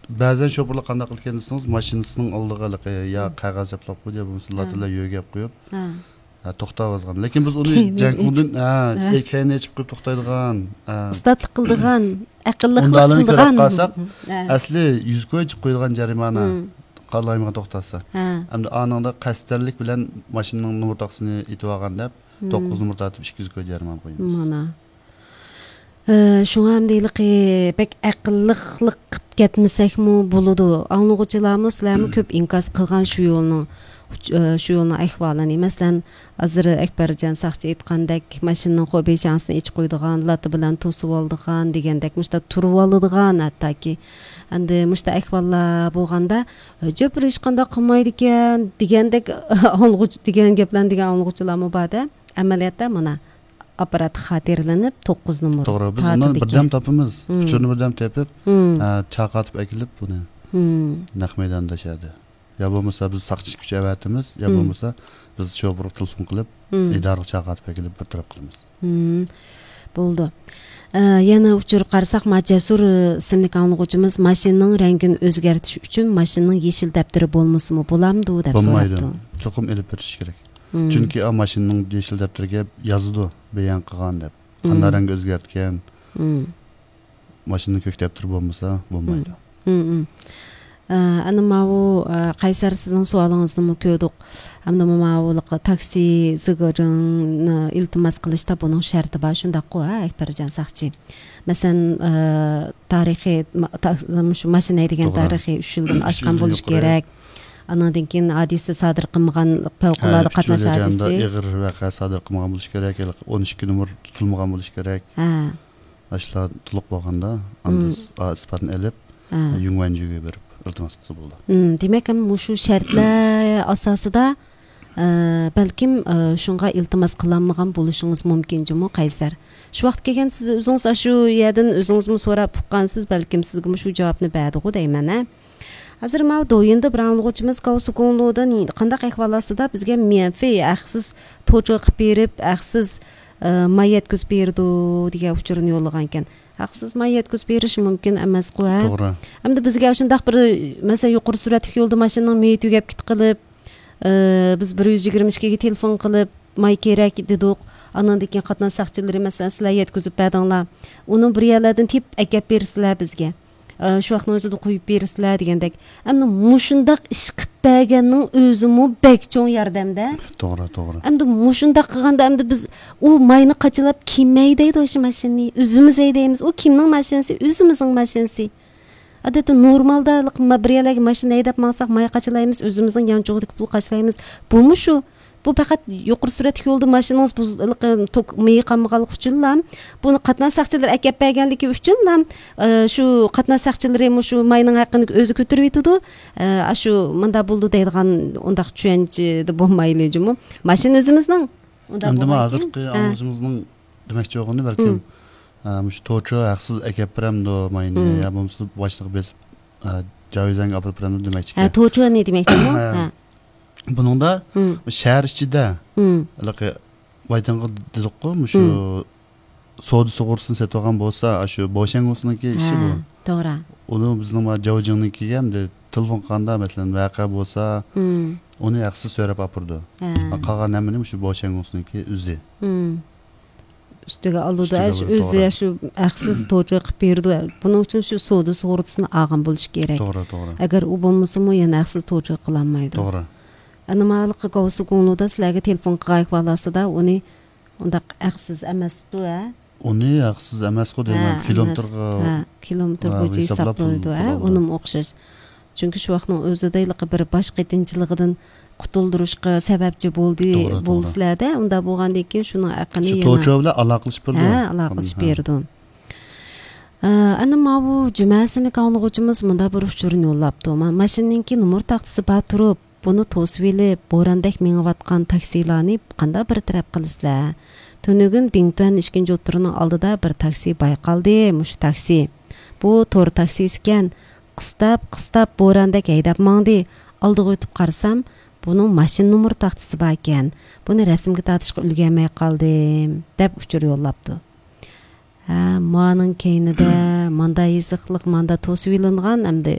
ba'zan şoförlar qanday qilgan desangiz mashinasining oldiga yo qog'oz japlab qo'ydi yo bo'lmasa latila yo'gab qo'yib to'xtab olgan lekin biz uni janqudin keyni ichib qo'yib to'xtaydigan ustatlik qildigan aqlliq qildigan qilsak asli 100 ko'y ichib qo'ydigan jarimani qalaymiga to'xtasa hamda anında qasdlik bilan mashinaning numar taqsini etib olgan deb 9 numar tatib 200 ko'y jarima qo'yamiz mana şuna ham deylik bek aqlliq qilib ketmasakmi bo'ladi anglag'uchilarimiz sizlarmi ko'p inkos qilgan shu yo'lni ahvolini masalan hozir Akbarjon Saqchi aytgandek mashinaning qo'beshansini ichib qo'ydigan lati bilan to'sib oldigan degandek mushta turib oladigan hattoki endi mushta ahvollar bo'lganda jabr hech qanday qilmaydi ekan degandek olg'uch degan gaplarni degan olg'uchilarmi borda amaliyotda mana aparat xatirlanib 9 numar to'g'ri biz uni birdam topamiz uchurni birdam tepib chaqatib akilib buni naq maydonda tashadi yo bo'lmasa biz saqchi kuch avatimiz yo bo'lmasa biz shofir telefon qilib idora chaqatib akilib bir taraf qilamiz bo'ldi yana uchur qarasak Majasur ismli anglag'uchimiz mashinaning rangini o'zgartirish uchun mashinaning yeshil daftari bo'lmasmi bo'lamdi deb so'rabdi cho'qim elib berish kerak chunki a mashinaning yeshil daftariga yozadi bayon qilgan deb qanday rang o'zgartgan mashinaning ko'k daftari bo'lmasa bo'lmaydi ana mau Qaysar sizning savolingizni ko'rdik hamda mau taksi zigorini iltimos qilishda buning sharti bor shundaq-ku Akbarjon Saqchi masalan tarixiy shu mashina degan tarixiy 3 yildan oshgan bo'lish kerak andan keyin hadisi sodir qilmagan favqulodda qatnash hadisi ig'ir vaqa sodir qilmagan bo'lish kerak 12 numar tutilmagan bo'lish kerak ashlar to'liq bo'lganda isbotni olib yungvanjiga berib iltimos qilsa bo'ldi demak ham shu shartlar asosida balkim shunga iltimos qilinmagan bo'lishingiz mumkin jumi Qaysar shu vaqt kelgan siz o'zingiz shu yerdan o'zingizmi so'rab uqqansiz balkim sizga shu javobni berdi-ku deyman hozir ma do'yinda bir anglag'uchimiz Kavsukunludan qanday ahvollarda bizga menfi haqsiz to'cha qilib berib haqsiz mayat ko'z berdi degan uchurni yo'llagan ekan haqsiz mayat ko'z berish mumkin emas-ku to'g'ri hamda bizga shundaq bir masalan yuqori suratli yo'lda mashinaning meyi tugab qilib biz 122 ga telefon qilib may kerak dedik andan keyin qatnash saqchilari masalan sizlar yetkazib berdinglar uni bir yerlardan tep akab bersizlar bizga shu vaqtni o'zida qo'yib bersizlar degandek hamda mushundaq ish qilib berganning o'zimi bek cho'ng yordamda to'g'ri hamda mushundaq qilganda hamda biz u mayni qachilab kim maydaydi o'sha mashinani o'zimiz haydaymiz u kimning mashinasi o'zimizning mashinasi odatda normalda bir yerlarga mashina haydab maqsaq may qachilaymiz o'zimizning yanchug'idagi pul qachilaymiz bumi shu bu faqat yuqori suratli yo'lda mashinangiz meyi qolmaganligi uchunlam buni qatnash saqchilar akab berganligi uchunlam shu qatnash saqchilari shu mayning haqqini o'zi ko'tarib yetadi shu menda bo'ldi deydigan undaq tushunchada bo'lmaylijimi mashina o'zimizning endi hozirgi o'zimizning demoqchi bo'lgani balkim shu to'cha haqsiz akab beramdi mayni yo bo'lmasa boshliq besib javizanga olib beramdi demoqchi to'cha ne demoqchimi buningda shahar ichida aytanga dedik-ku shu savdo sug'urtasini sotib olgan bo'lsa shu bo'shangusiniki ishi bu to'g'ri uni bizning javjingnikiga ham telefon qilganda masalan vaqa bo'lsa uni haqsiz so'rab olib qolgan hamini shu bo'shangusiniki o'zi ustiga oldi o'zi shu haqsiz to'cha qilib berdi buning uchun shu savdo sug'urtasini olgan bo'lish kerak to'g'ri agar u bo'lmasa yana haqsiz to'cha qilolmaydi to'g'ri animalik Kavsukunluda sizlarga telefon qilgan holasida uni undaq haqsiz emas-ku uni haqsiz emas-ku deyman kilometr bo'yicha hisoblaydi unim o'xshash chunki shu vaqtning o'zida bir bosh qitinchiligidan qutuldirishga sababchi bo'lsizlarda unda bo'lgandan keyin shuni aqini yana to'cha bilan aloqalashib berdi aloqalashib berdi ana bu jumasini qonug'uchimiz bunda bir uchurni yo'llabdi mashinaningki numar taxtisi bor turib buni to'sib elib bo'randek mengayotgan taksilarni qanday bir taraf qilasizlar tunugun Bingtuan 2 o'tirining oldida bir taksi bayqaldi mush taksi bu to'r taksisi ekan qistab bo'randek haydab mangdi oldiga o'tib qarasam buning mashina numar taxtisi bor ekan buni rasmga tortishga ulgurmay qoldim deb uchur yo'llabdi maning keynida manda yiziqliq manda to'sib ilingan hamda